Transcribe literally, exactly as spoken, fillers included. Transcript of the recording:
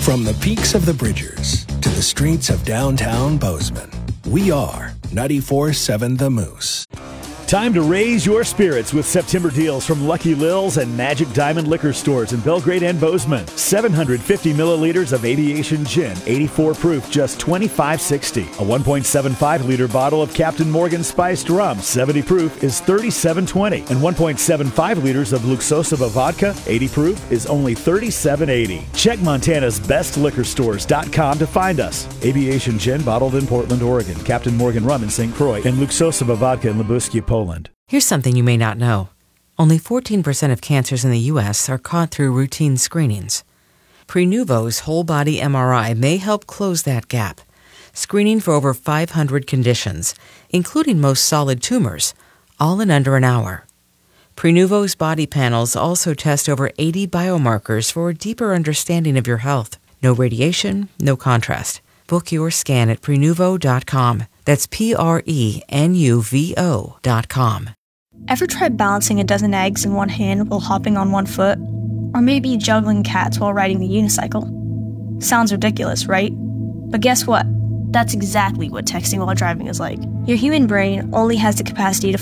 From the peaks of the Bridgers to the streets of downtown Bozeman, we are ninety-four point seven The Moose. Time to raise your spirits with September deals from Lucky Lil's and Magic Diamond Liquor Stores in Belgrade and Bozeman. seven hundred fifty milliliters of Aviation Gin, eighty-four proof, just twenty-five sixty. A one point seven five liter bottle of Captain Morgan Spiced Rum, seventy proof, is thirty-seven twenty. And one point seven five liters of Luxosaba Vodka, eighty proof, is only thirty-seven eighty. Check Montana's best liquor stores dot com to find us. Aviation Gin, bottled in Portland, Oregon. Captain Morgan Rum in Saint Croix. And Luxosaba Vodka in Lubuskia, Poland. Here's something you may not know. Only fourteen percent of cancers in the U S are caught through routine screenings. Prenuvo's whole-body M R I may help close that gap, screening for over five hundred conditions, including most solid tumors, all in under an hour. Prenuvo's body panels also test over eighty biomarkers for a deeper understanding of your health. No radiation, no contrast. Book your scan at Prenuvo dot com. That's P R E N U V O dot com. Ever tried balancing a dozen eggs in one hand while hopping on one foot? Or maybe juggling cats while riding the unicycle? Sounds ridiculous, right? But guess what? That's exactly what texting while driving is like. Your human brain only has the capacity to